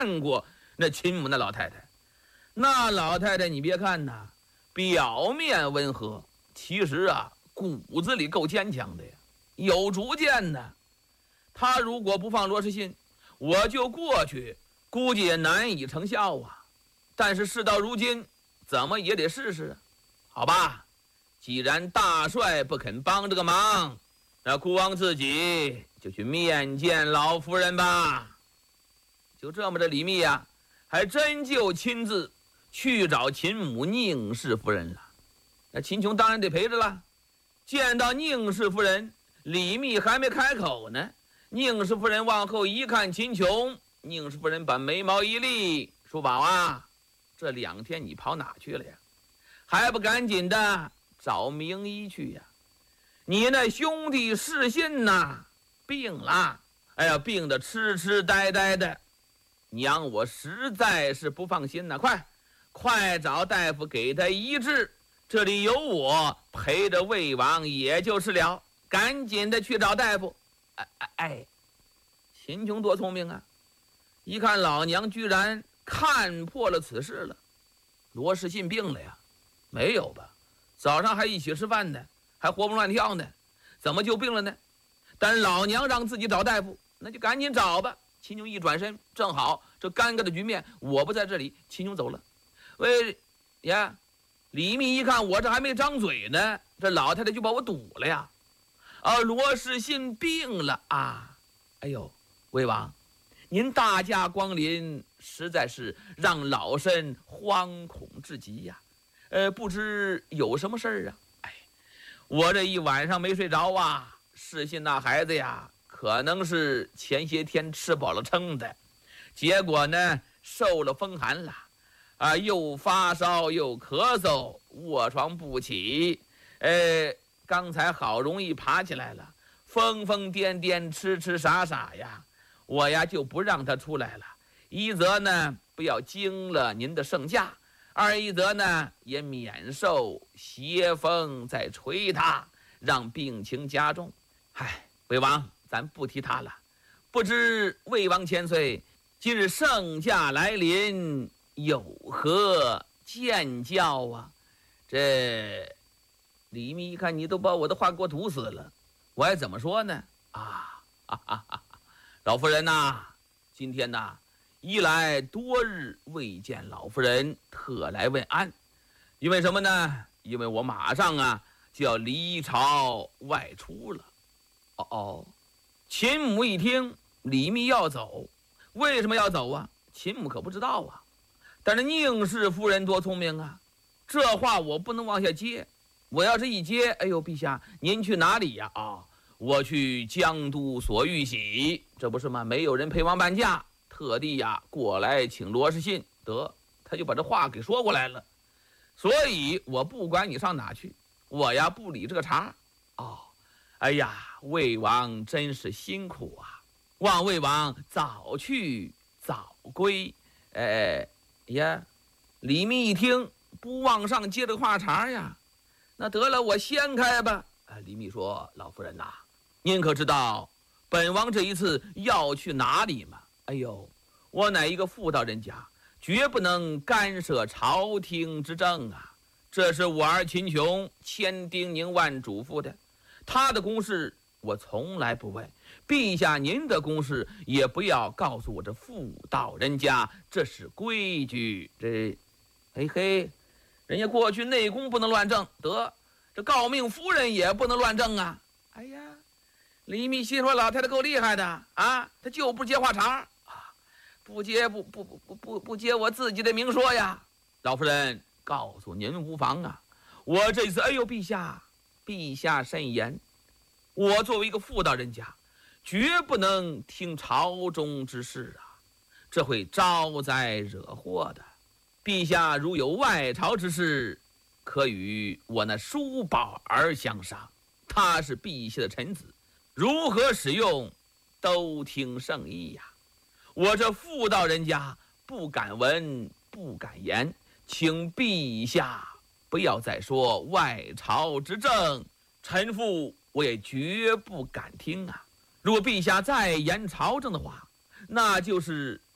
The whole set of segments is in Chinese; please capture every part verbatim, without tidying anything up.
看过那秦母那老太太。那老太太你别看呐，表面温和，其实啊骨子里够坚强的呀，有主见呢。她如果不放罗世信，我就过去，估计也难以成效啊。但是事到如今，怎么也得试试啊。好吧，既然大帅不肯帮这个忙，那孤王自己就去面见老夫人吧。就这么着，李密呀、啊，还真就亲自去找秦母宁氏夫人了。那秦琼当然得陪着了。见到宁氏夫人，李密还没开口呢，宁氏夫人往后一看秦琼，宁氏夫人把眉毛一立，叔宝啊，这两天你跑哪去了呀？还不赶紧的找名医去呀？你那兄弟世信呐，病了，哎呀，病得痴痴呆呆的，娘我实在是不放心呐！快，快找大夫给他医治，这里有我陪着魏王也就是了。赶紧的去找大夫。哎哎哎，秦琼多聪明啊！一看老娘居然看破了此事了。罗世信病了呀？没有吧？早上还一起吃饭呢，还活蹦乱跳呢，怎么就病了呢？但老娘让自己找大夫，那就赶紧找吧。秦琼一转身，正好这尴尬的局面，我不在这里，秦琼走了。喂呀，李密一看我这还没张嘴呢，这老太太就把我堵了呀。啊，罗世信病了啊！哎呦，魏王，您大驾光临，实在是让老身惶恐至极呀。呃，不知有什么事儿啊？哎，我这一晚上没睡着啊。世信那孩子呀，可能是前些天吃饱了撑的，结果呢受了风寒了，啊，又发烧又咳嗽，卧床不起。呃，刚才好容易爬起来了，疯疯癫癫，痴痴傻傻呀。我呀就不让他出来了。一则呢，不要惊了您的圣驾。二一则呢，也免受邪风在吹他，让病情加重。唉，魏王，咱不提他了。不知魏王千岁，今日圣驾来临，有何见教啊？这李密一看，你都把我的话给我堵死了，我还怎么说呢？啊，哈哈哈！老夫人呐、啊，今天呐、啊。一来多日未见老夫人，特来问安。因为什么呢？因为我马上啊就要离朝外出了。哦哦，秦母一听李密要走，为什么要走啊？秦母可不知道啊。但是宁氏夫人多聪明啊，这话我不能往下接。我要是一接，哎呦，陛下您去哪里呀？啊、哦，我去江都索玉玺，这不是吗？没有人陪王伴驾。特地呀过来请罗世信，得他就把这话给说过来了。所以我不管你上哪去，我呀不理这个茬。哦，哎呀，魏王真是辛苦啊，望魏王早去早归。哎呀，李密一听不往上接这个话茬呀，那得了，我先开吧。啊，李密说：“老夫人呐、啊，您可知道本王这一次要去哪里吗？”哎呦，我乃一个妇道人家，绝不能干涉朝廷之政啊！这是我儿秦琼千叮咛万嘱咐的，他的公事我从来不问。陛下您的公事也不要告诉我这妇道人家，这是规矩。这，嘿嘿，人家过去内宫不能乱政，得这诰命夫人也不能乱政啊！哎呀，李密心说老太太够厉害的啊，她就不接话茬。不接不不不不不接我自己的明说呀，老夫人告诉您无妨啊。我这次，哎呦，陛下，陛下慎言，我作为一个妇道人家，绝不能听朝中之事啊，这会招灾惹祸的。陛下如有外朝之事，可与我那叔宝儿相商，他是陛下的臣子，如何使用，都听圣意呀。我这妇道人家不敢闻不敢言，请陛下不要再说外朝之政，臣妇我也绝不敢听啊。如果陛下再言朝政的话，那就是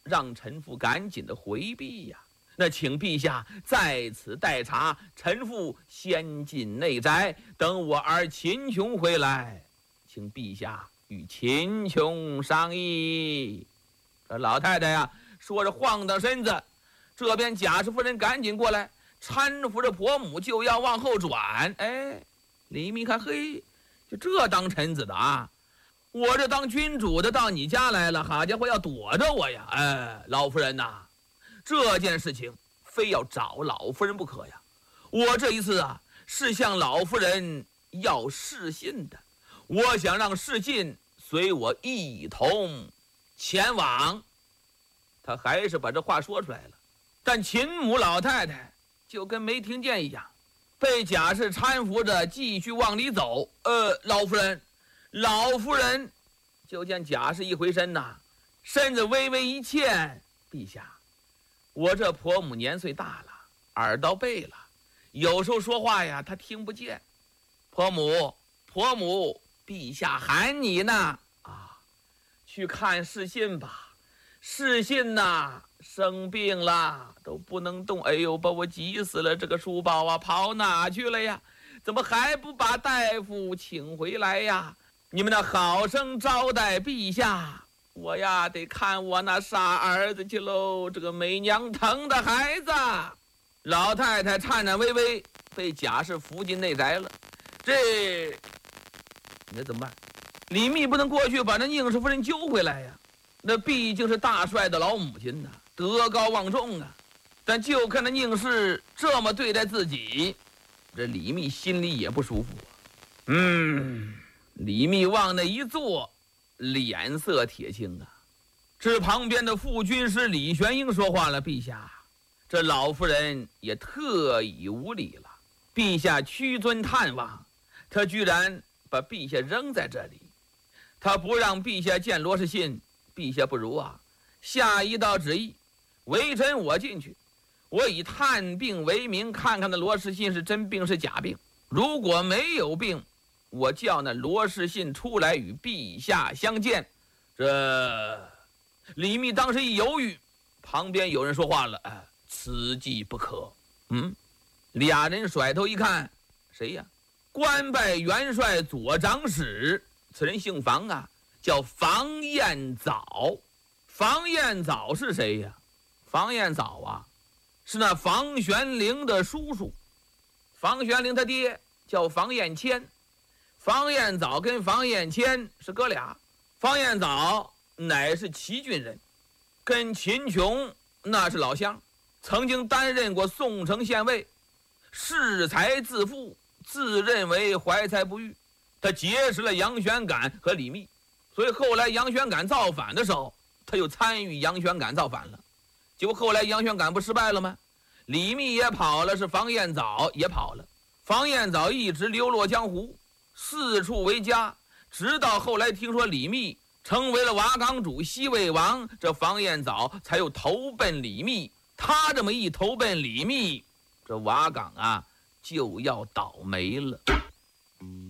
让臣父赶紧的回避呀。那请陛下在此待查，臣父先进内宅，等我儿秦琼回来，请陛下与秦琼商议。这老太太呀，说着晃荡身子，这边贾氏夫人赶紧过来搀扶着婆母就要往后转。哎，李密看，嘿，就这当臣子的啊！我这当君主的到你家来了，好家伙，要躲着我呀！哎，老夫人呐、啊，这件事情非要找老夫人不可呀！我这一次啊，是向老夫人要示信的，我想让示信随我一同前往。他还是把这话说出来了，但秦母老太太就跟没听见一样，被贾氏搀扶着继续往里走。呃，老夫人，老夫人。就见贾氏一回身呐、啊，身子微微一欠，陛下，我这婆母年岁大了，耳到背了，有时候说话呀，她听不见。婆母，婆母，陛下喊你呢啊，去看示信吧。示信呐，生病了，都不能动。哎呦，把我急死了！这个书包啊，跑哪去了呀？怎么还不把大夫请回来呀？你们那好生招待陛下，我呀得看我那傻儿子去喽，这个没娘疼的孩子。老太太颤颤巍巍被贾氏扶进内宅了。这那怎么办？李密不能过去把那宁氏夫人揪回来呀，那毕竟是大帅的老母亲呐，德高望重啊。但就看那宁氏这么对待自己，这李密心里也不舒服啊。嗯。李密往那一坐，脸色铁青啊。这旁边的副军师李玄英说话了：“陛下，这老夫人也特已无礼了。陛下屈尊探望，他居然把陛下扔在这里。他不让陛下见罗士信，陛下不如啊，下一道旨意，微臣我进去，我以探病为名，看看那罗士信是真病是假病。如果没有病，我叫那罗士信出来与陛下相见。”这李密当时一犹豫，旁边有人说话了：“哎，此计不可。”嗯，俩人甩头一看，谁呀？官拜元帅左长史，此人姓房啊，叫房彦藻。房彦藻是谁呀？房彦藻啊，是那房玄龄的叔叔。房玄龄他爹叫房彦谦。房彦藻跟房彦谦是哥俩，房彦藻乃是齐郡人，跟秦琼那是老乡，曾经担任过宋城县尉，恃才自负，自认为怀才不遇。他结识了杨玄感和李密，所以后来杨玄感造反的时候，他又参与杨玄感造反了。结果后来杨玄感不失败了吗？李密也跑了，是房彦藻也跑了。房彦藻一直流落江湖，四处为家，直到后来听说李密成为了瓦岗主西魏王，这房彦藻才又投奔李密。他这么一投奔李密，这瓦岗啊就要倒霉了。